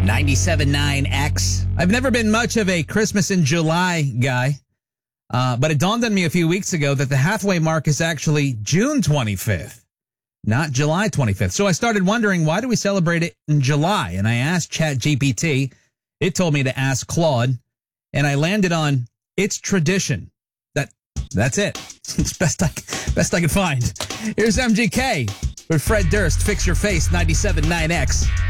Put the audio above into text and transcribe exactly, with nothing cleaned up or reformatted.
ninety-seven point nine X. I've never been much of a Christmas in July guy, uh, but it dawned on me a few weeks ago that the halfway mark is actually June twenty-fifth, not July twenty-fifth. So I started wondering, why do we celebrate it in July? And I asked ChatGPT. It told me to ask Claude, and I landed on it's tradition. That That's it. It's best I, best I could find. Here's M G K with Fred Durst. Fix Your Face, ninety-seven point nine X.